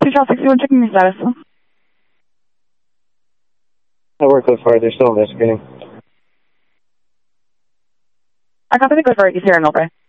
Charles 61, checking your status. I work with fire. They're still investigating. I copy the good for East here in Millbrae.